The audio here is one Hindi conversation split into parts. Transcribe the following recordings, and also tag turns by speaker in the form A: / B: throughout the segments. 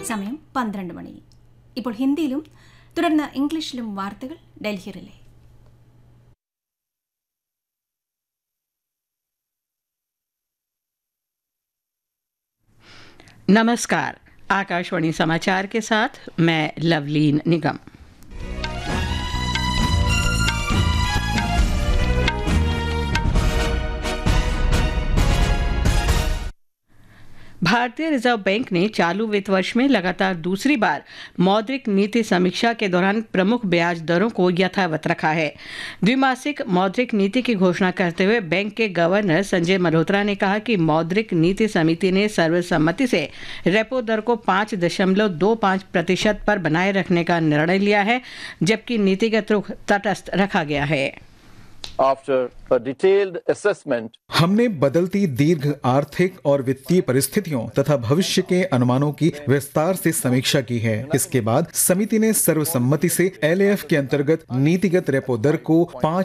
A: സമയം 12 മണി. ഇപ്പോൾ ഹിന്ദിയിലും തുടർന്ന് ഇംഗ്ലീഷിലും വാർത്തകൾ ഡൽഹി റിലേ.
B: नमस्कार, आकाशवाणी समाचार के साथ मैं लवलीन निगम। भारतीय रिजर्व बैंक ने चालू वित्त वर्ष में लगातार दूसरी बार मौद्रिक नीति समीक्षा के दौरान प्रमुख ब्याज दरों को यथावत रखा है। द्विमासिक मौद्रिक नीति की घोषणा करते हुए बैंक के गवर्नर संजय मल्होत्रा ने कहा कि मौद्रिक नीति समिति ने सर्वसम्मति से रेपो दर को 5.25% पर बनाए रखने का निर्णय लिया है, जबकि नीतिगत रुख तटस्थ रखा गया है।
C: After a detailed assessment,
D: हमने बदलती दीर्घ आर्थिक और वित्तीय परिस्थितियों तथा भविष्य के अनुमानों की विस्तार से समीक्षा की है। इसके बाद समिति ने सर्वसम्मति से LAF के अंतर्गत नीतिगत रेपो दर को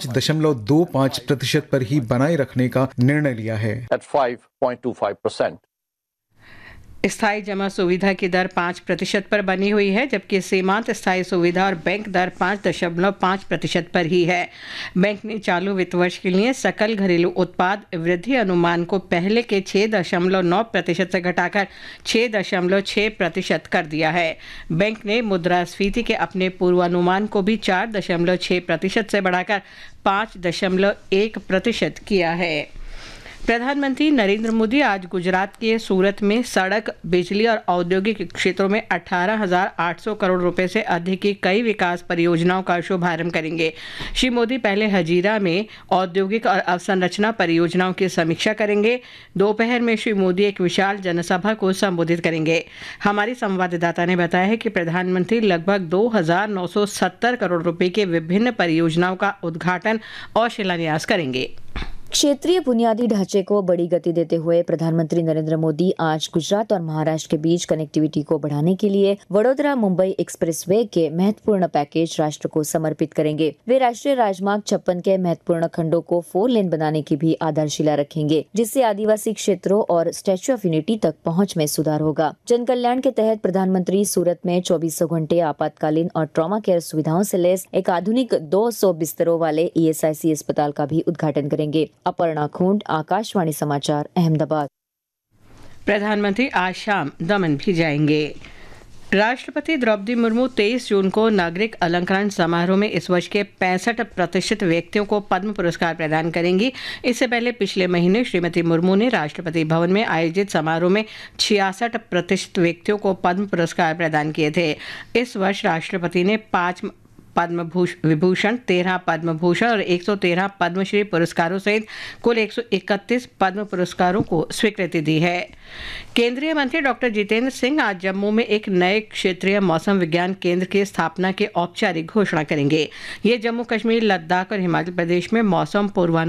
D: 5.25% पर ही बनाए रखने का निर्णय लिया है।
C: at 5.25%.
B: स्थायी जमा सुविधा की दर 5% पर बनी हुई है, जबकि सीमांत स्थायी सुविधा और बैंक दर 5.5% पर ही है। बैंक ने चालू वित्त वर्ष के लिए सकल घरेलू उत्पाद वृद्धि अनुमान को पहले के 6.9% से घटाकर 6.6% कर दिया है। बैंक ने मुद्रास्फीति के अपने पूर्वानुमान को भी 4.6% से बढ़ाकर 5.1% किया है। प्रधानमंत्री नरेंद्र मोदी आज गुजरात के सूरत में सड़क, बिजली और औद्योगिक क्षेत्रों में 18,800 करोड़ रुपए से अधिक की कई विकास परियोजनाओं का शुभारंभ करेंगे। श्री मोदी पहले हजीरा में औद्योगिक और अवसंरचना परियोजनाओं की समीक्षा करेंगे। दोपहर में श्री मोदी एक विशाल जनसभा को संबोधित करेंगे। हमारी संवाददाता ने बताया है कि प्रधानमंत्री लगभग 2,970 करोड़ रुपए के विभिन्न परियोजनाओं का उद्घाटन और शिलान्यास करेंगे।
E: क्षेत्रीय बुनियादी ढांचे को बड़ी गति देते हुए प्रधानमंत्री नरेंद्र मोदी आज गुजरात और महाराष्ट्र के बीच कनेक्टिविटी को बढ़ाने के लिए वडोदरा मुंबई एक्सप्रेसवे के महत्वपूर्ण पैकेज राष्ट्र को समर्पित करेंगे। वे राष्ट्रीय राजमार्ग 56 के महत्वपूर्ण खंडों को 4 लेन बनाने की भी आधारशिला रखेंगे, जिससे आदिवासी क्षेत्रों और स्टैच्यू ऑफ यूनिटी तक पहुँच में सुधार होगा। जन कल्याण के तहत प्रधानमंत्री सूरत में 24 घंटे आपातकालीन और ट्रॉमा केयर सुविधाओं से लैस एक आधुनिक 200 बिस्तरों वाले ESIC अस्पताल का भी उद्घाटन करेंगे। अपर्णा खूंड, आकाशवाणी समाचार, अहमदाबाद।
B: प्रधानमंत्री आज शाम दमन भी जाएंगे। राष्ट्रपति द्रौपदी मुर्मू 23 जून को नागरिक अलंकरण समारोह में इस वर्ष के 65% व्यक्तियों को पद्म पुरस्कार प्रदान करेंगी। इससे पहले पिछले महीने श्रीमती मुर्मू ने राष्ट्रपति भवन में आयोजित समारोह में 66% व्यक्तियों को पद्म पुरस्कार प्रदान किए थे। इस वर्ष राष्ट्रपति ने 5 पद्म विभूषण, 13 पद्म भूषण और 113 पद्मश्री पुरस्कारों सहित कुल 131 पद्म पुरस्कारों को स्वीकृति दी है। केंद्रीय मंत्री डॉक्टर जितेंद्र सिंह आज जम्मू में एक नए क्षेत्रीय मौसम विज्ञान केंद्र की स्थापना की औपचारिक घोषणा करेंगे। ये जम्मू कश्मीर, लद्दाख और हिमाचल प्रदेश में मौसम पूर्वानुमान